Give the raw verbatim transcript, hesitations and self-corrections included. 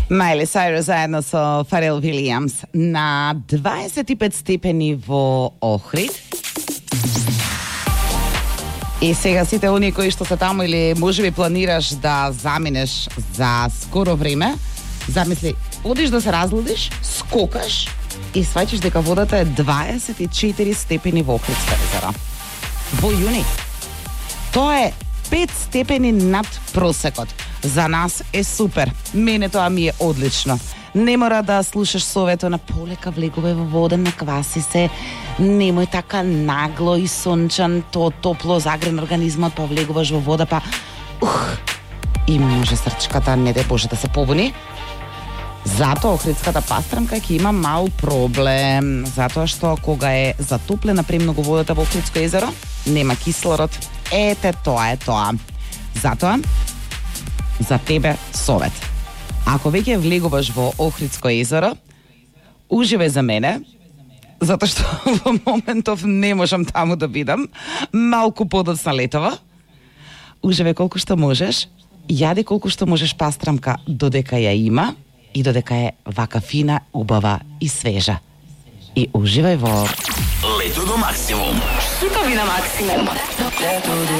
Miley Cyrus заедно со Фарел Вилијамс на дваесет и пет степени во Охрид. И сега сите оние кои што се таму или можеби планираш да заминеш за скоро време, замисли, одиш да се разлудиш, скокаш и сваќаш дека водата е дваесет и четири степени во Охридско езеро. Во јуни. Тоа е пет степени над просекот. За нас е супер. Мене тоа ми е одлично. Не мора да слушаш совето на полека влегувај во вода, накваси се, немој така нагло и сончан, то топло загрен организмот, па влегуваш во вода, па ух, и може срчката, не дај Боже, да се побуни. Затоа Охридската пастрамка ќе има мал проблем, затоа што кога е затоплена премногу водата во Охридско езеро, нема кислород. Ете, тоа е тоа. Затоа, за тебе совет. Ако веќе влегуваш во Охридско езеро, уживај за мене, затоа што во моментов не можам таму да бидам, малку подоцна летова. Уживај колку што можеш, јади колку што можеш пастрамка додека ја има и додека е вака фина, убава и свежа. И уживај во Лето до максимум. Хитови на максимум.